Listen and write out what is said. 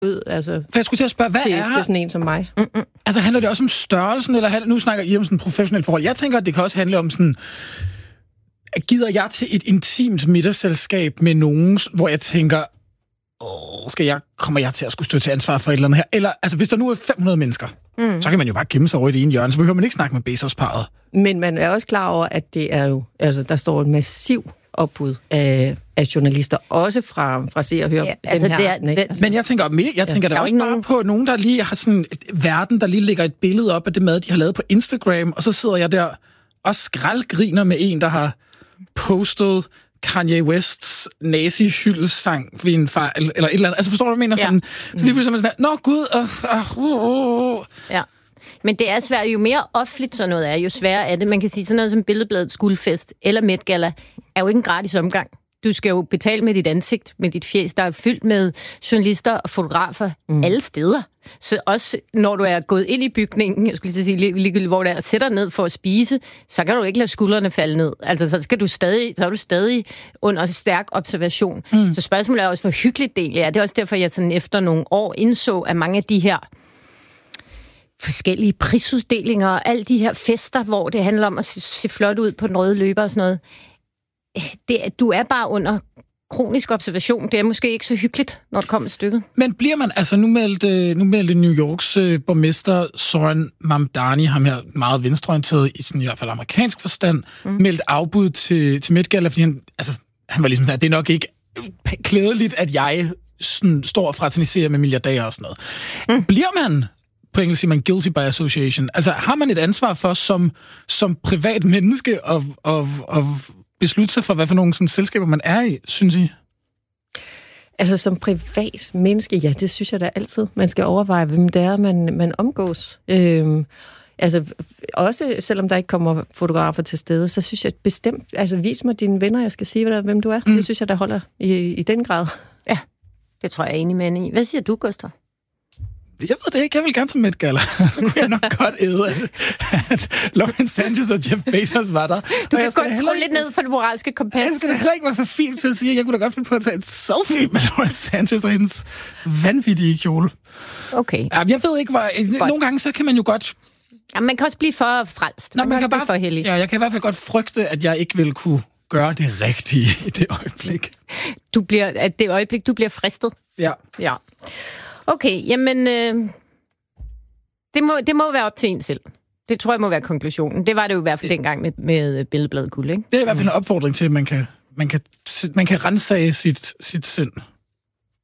ud, altså, for jeg skulle til at spørge, hvad er til sådan en som mig. Altså handler det også om størrelsen, eller nu snakker I om sådan et professionelt forhold? Jeg tænker, at det kan også handle om sådan, gider jeg til et intimt middagsselskab med nogen, hvor jeg tænker, kommer jeg til at skulle stå til ansvar for et eller andet her? Eller, altså, hvis der nu er 500 mennesker, så kan man jo bare gemme sig over i det ene hjørne, så behøver man ikke snakke med Bezos-parret. Men man er også klar over, at det er jo, altså, der står en massiv opbud af journalister, også fra Se og Hør. Ja, altså den her, men jeg tænker der også bare på nogen, der lige har sådan verden, der lige lægger et billede op af det mad, de har lavet på Instagram, og så sidder jeg der og skraldgriner med en, der har postet Kanye Wests nazi-hyldesang ved en fejl, eller et eller andet. Altså forstår du, hvad jeg mener? Sådan, så lige pludselig er man sådan, nå gud, Ja. Men det er svært. Jo mere offentligt sådan noget er, jo sværere er det. Man kan sige, sådan noget som Billedbladets guldfest eller Met Gala er jo ikke en gratis omgang. Du skal jo betale med dit ansigt, med dit fjes, der er fyldt med journalister og fotografer alle steder. Så også når du er gået ind i bygningen, jeg skulle lige sige, ligegyldigt hvor det er, og sætter ned for at spise, så kan du ikke lade skuldrene falde ned. Altså, så er du stadig under stærk observation. Så spørgsmålet er også, hvor hyggeligt det er. Det er også derfor, jeg sådan efter nogle år indså, at mange af de her forskellige prisuddelinger og alle de her fester, hvor det handler om at se flot ud på den røde løber og sådan noget, du er bare under kronisk observation. Det er måske ikke så hyggeligt, når det kommer et stykke. Men bliver man, altså nu meldte New Yorks borgmester Zohran Mamdani, ham her meget venstreorienteret i sådan i hvert fald amerikansk forstand, meldt afbud til Met Gala, fordi han var ligesom sådan, at det er nok ikke klædeligt, at jeg sådan står og fraterniserer med milliardærer og sådan noget. Bliver man, på engelsk siger man guilty by association, altså har man et ansvar for som privat menneske at beslutte sig for, hvad for nogle sådan selskaber man er i, synes I? Altså som privat menneske, ja, det synes jeg da altid. Man skal overveje, hvem det er, man omgås. Altså også, selvom der ikke kommer fotografer til stede, så synes jeg bestemt, altså vis mig dine venner, jeg skal sige, hvem du er. Det synes jeg, der holder i den grad. Ja, det tror jeg er enig med hende i. Hvad siger du, Gustav? Jeg ved det ikke. Jeg vil gerne til Met Gala. Så kunne jeg nok godt æde, at Lawrence Sanchez og Jeff Bezos var der. Du kan godt skrue lidt ned for det moralske kompas. Jeg skal da heller ikke være for fint til at sige, at jeg kunne da godt finde på at tage et selfie med Lawrence Sanchez og hendes vanvittige kjole. Okay. Jeg ved ikke, nogle gange så kan man jo godt... Ja, man kan også blive for frelst. Man kan bare for heldig. Ja, jeg kan i hvert fald godt frygte, at jeg ikke vil kunne gøre det rigtige i det øjeblik. Du bliver fristet? Ja. Okay, jamen, det må være op til en selv. Det tror jeg må være konklusionen. Det var det jo i hvert fald dengang med Billedbladet Guld, ikke? Det er i hvert fald en opfordring til, at man kan rensage sit sind.